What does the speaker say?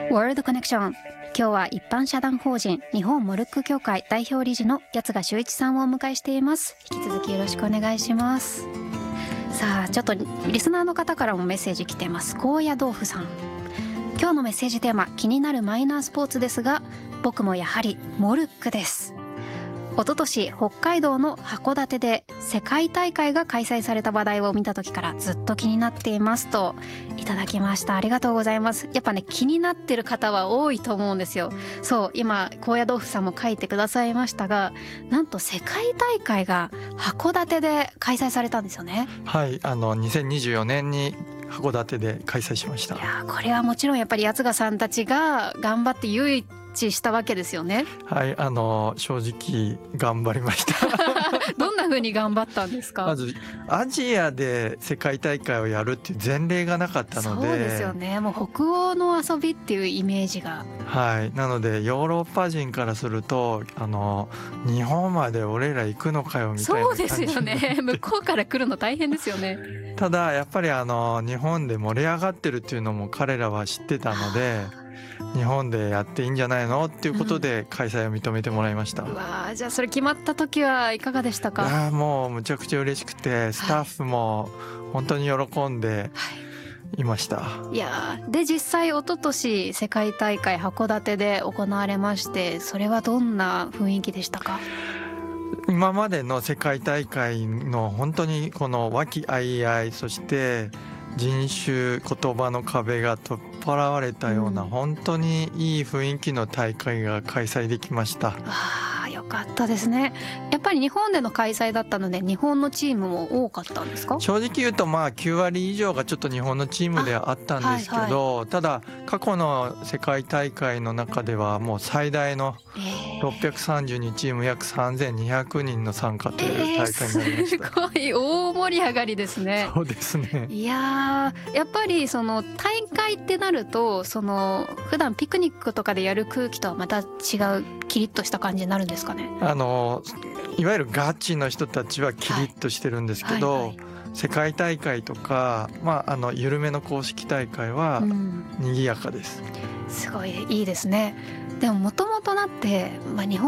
ワールドコネクション、今日は一般社団法人日本モルック協会代表理事の八ヶ修一さんをお迎えしています。引き続きよろしくお願いします。さあ、ちょっとリスナーの方からもメッセージ来ています。高野豆腐さん、今日のメッセージテーマ、気になるマイナースポーツですが、僕もやはりモルックです。一昨年北海道の函館で世界大会が開催された話題を見た時からずっと気になっていますといただきました。ありがとうございます。やっぱね、気になってる方は多いと思うんですよ。そう、今高野豆腐さんも書いてくださいましたが、なんと世界大会が函館で開催されたんですよね。 はい、2024年に函館で開催しました。 いや、これはもちろんやっぱり八ヶさんたちが頑張って誘致したわけですよね。 はい、正直頑張りましたどんな風に頑張ったんですか？ まずアジアで世界大会をやるっていう前例がなかったので。 そうですよね。もう北欧の遊びっていうイメージが。 はい、なのでヨーロッパ人からすると日本まで俺ら行くのかよみたいな感じ。 そうですよね。向こうから来るの大変ですよね。 ただやっぱり日本で盛り上がってるっていうのも彼らは知ってたので、日本でやっていいんじゃないのっていうことで開催を認めてもらいました。 うわ、じゃあそれ決まった時はいかがでしたか？ いや、もうむちゃくちゃ嬉しくて、スタッフも本当に喜んでいました。 いやで、実際一昨年世界大会函館で行われまして、それはどんな雰囲気でしたか？ 今までの世界大会の本当にこの和気あいあい、そして人種言葉の壁が取っ払われたような、本当にいい雰囲気の大会が開催できました。 よかったですね。やっぱり日本での開催だったので日本のチームも多かったんですか？ 正直言うと9割以上がちょっと日本のチームではあったんですけど、ただ過去の世界大会の中ではもう最大の632チーム約3200人の参加という大会になりました。 すごい大盛り上がりですね。 そうですね。 いややっぱりその大会ってなると、その普段ピクニックとかでやる空気とはまた違うキリッとした感じになるんですかね？ いわゆるガチの人たちはキリッとしてるんですけど、世界大会とか、緩めの公式大会は賑やかです。 すごいいいですね。でももともとだって、日本